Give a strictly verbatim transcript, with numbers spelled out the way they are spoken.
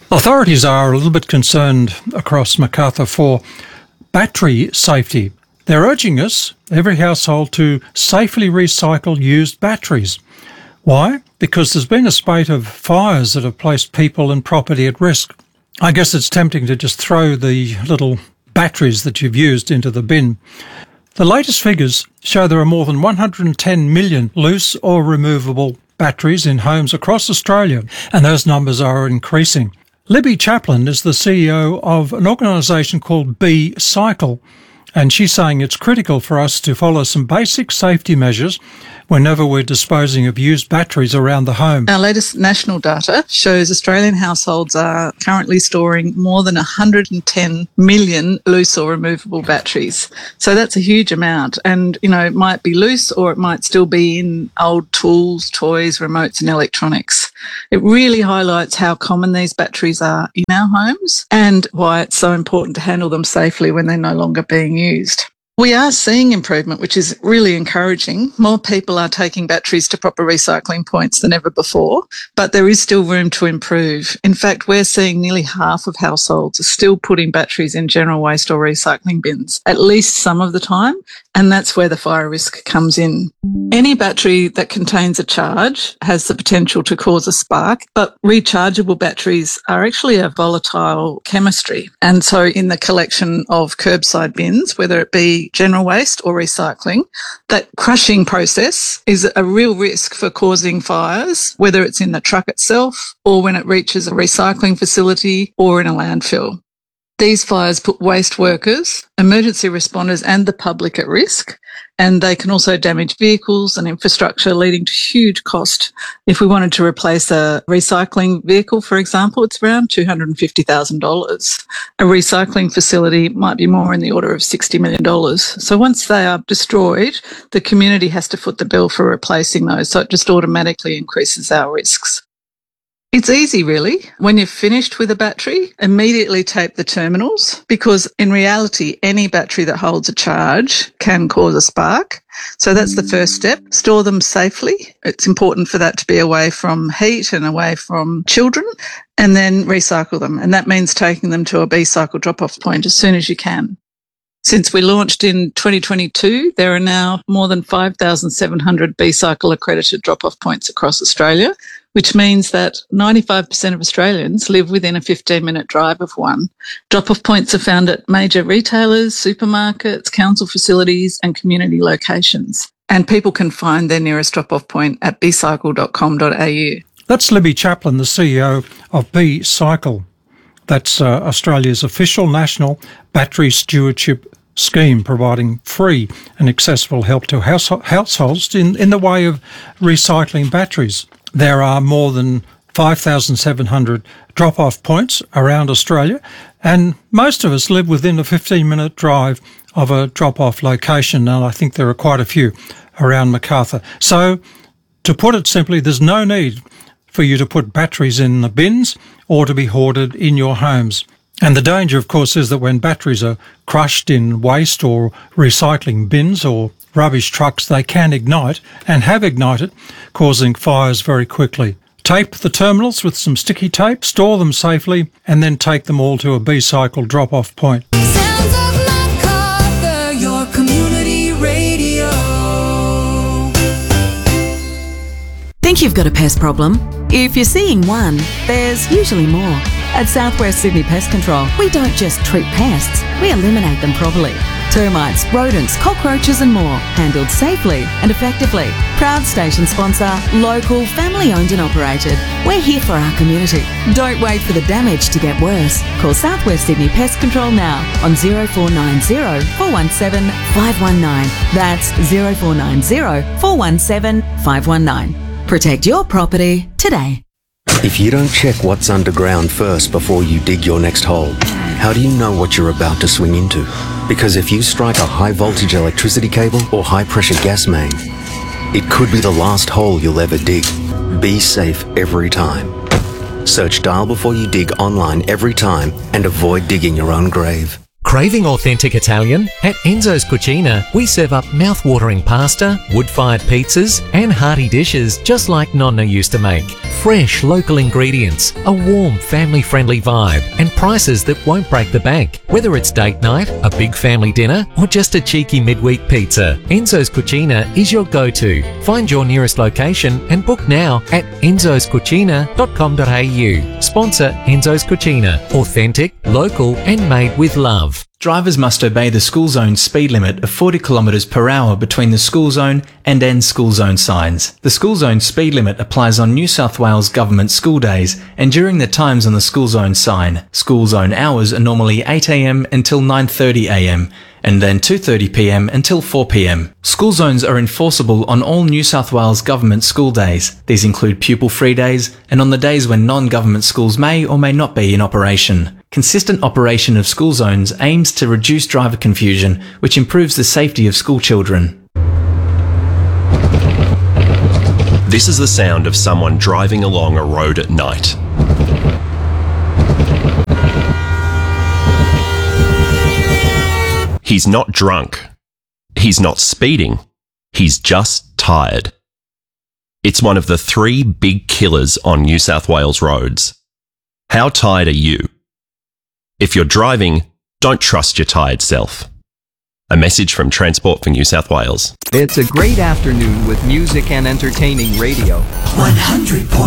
Authorities are a little bit concerned across Macarthur for battery safety. They're urging us, every household, to safely recycle used batteries. Why? Because there's been a spate of fires that have placed people and property at risk. I guess it's tempting to just throw the little batteries that you've used into the bin. The latest figures show there are more than one hundred ten million loose or removable batteries in homes across Australia, and those numbers are increasing. Libby Chaplin is the C E O of an organisation called B-Cycle, and she's saying it's critical for us to follow some basic safety measures whenever we're disposing of used batteries around the home. Our latest national data shows Australian households are currently storing more than one hundred ten million loose or removable batteries. So that's a huge amount. And, you know, it might be loose or it might still be in old tools, toys, remotes and electronics. It really highlights how common these batteries are in our homes and why it's so important to handle them safely when they're no longer being used. We are seeing improvement, which is really encouraging. More people are taking batteries to proper recycling points than ever before, but there is still room to improve. In fact, we're seeing nearly half of households are still putting batteries in general waste or recycling bins, at least some of the time, and that's where the fire risk comes in. Any battery that contains a charge has the potential to cause a spark, but rechargeable batteries are actually a volatile chemistry. And so in the collection of curbside bins, whether it be general waste or recycling, that crushing process is a real risk for causing fires, whether it's in the truck itself or when it reaches a recycling facility or in a landfill. These fires put waste workers, emergency responders and the public at risk, and they can also damage vehicles and infrastructure, leading to huge cost. If we wanted to replace a recycling vehicle, for example, it's around two hundred fifty thousand dollars. A recycling facility might be more in the order of sixty million dollars. So once they are destroyed, the community has to foot the bill for replacing those, so it just automatically increases our risks. It's easy, really. When you've finished with a battery, immediately tape the terminals, because in reality, any battery that holds a charge can cause a spark. So that's the first step. Store them safely. It's important for that to be away from heat and away from children, and then recycle them. And that means taking them to a B-Cycle drop-off point as soon as you can. Since we launched in twenty twenty-two, there are now more than five thousand seven hundred B-Cycle accredited drop-off points across Australia, which means that ninety-five percent of Australians live within a fifteen-minute drive of one. Drop-off points are found at major retailers, supermarkets, council facilities and community locations. And people can find their nearest drop-off point at b cycle dot com dot a u. That's Libby Chaplin, the C E O of B-Cycle. That's uh, Australia's official national battery stewardship scheme, providing free and accessible help to house- households in, in the way of recycling batteries. There are more than five thousand seven hundred drop-off points around Australia, and most of us live within a fifteen-minute drive of a drop-off location, and I think there are quite a few around Macarthur. So, to put it simply, there's no need for you to put batteries in the bins or to be hoarded in your homes. And the danger, of course, is that when batteries are crushed in waste or recycling bins or rubbish trucks, they can ignite and have ignited, causing fires very quickly. Tape the terminals with some sticky tape, store them safely, and then take them all to a B-Cycle drop-off point. Sounds of Macarthur, your community radio. Think you've got a pest problem? If you're seeing one, there's usually more. At Southwest Sydney Pest Control, we don't just treat pests, we eliminate them properly. Termites, rodents, cockroaches and more, handled safely and effectively. Proud station sponsor, local, family owned and operated. We're here for our community. Don't wait for the damage to get worse. Call Southwest Sydney Pest Control now on zero four nine zero, four one seven, five one nine. That's zero four nine zero, four one seven, five one nine. Protect your property today. If you don't check what's underground first before you dig your next hole, how do you know what you're about to swing into? Because if you strike a high voltage electricity cable or high pressure gas main, it could be the last hole you'll ever dig. Be safe every time. Search Dial Before You Dig online every time and avoid digging your own grave. Craving authentic Italian? At Enzo's Cucina, we serve up mouth-watering pasta, wood-fired pizzas, and hearty dishes just like Nonna used to make. Fresh, local ingredients, a warm, family-friendly vibe, and prices that won't break the bank. Whether it's date night, a big family dinner, or just a cheeky midweek pizza, Enzo's Cucina is your go-to. Find your nearest location and book now at enzos cucina dot com dot a u. Sponsor Enzo's Cucina. Authentic, local, and made with love. Drivers must obey the school zone speed limit of forty kilometres per hour between the school zone and end school zone signs. The school zone speed limit applies on New South Wales government school days and during the times on the school zone sign. School zone hours are normally eight a m until nine thirty a m and then two thirty p m until four p m. School zones are enforceable on all New South Wales government school days. These include pupil-free days and on the days when non-government schools may or may not be in operation. Consistent operation of school zones aims to reduce driver confusion, which improves the safety of school children. This is the sound of someone driving along a road at night. He's not drunk. He's not speeding. He's just tired. It's one of the three big killers on New South Wales roads. How tired are you? If you're driving, don't trust your tired self. A message from Transport for New South Wales. It's a great afternoon with music and entertaining radio. one hundred point